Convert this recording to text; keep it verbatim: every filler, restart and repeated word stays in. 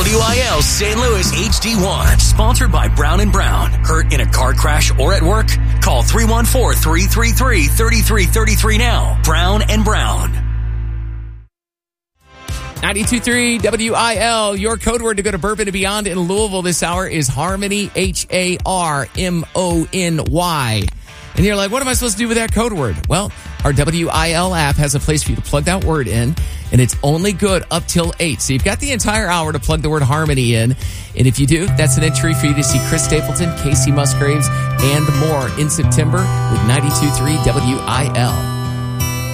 W I L Saint Louis H D one. Sponsored by Brown and Brown. Hurt in a car crash or at work? Call three one four, three three three, three three three three now. Brown and Brown. ninety-two point three W I L. Your code word to go to Bourbon and Beyond in Louisville this hour is Harmony, H A R M O N Y. And you're like, what am I supposed to do with that code word? Well, our W I L app has a place for you to plug that word in, and it's only good up till eight. So you've got the entire hour to plug the word Harmony in. And if you do, that's an entry for you to see Chris Stapleton, Casey Musgraves, and more in September with ninety-two point three W I L.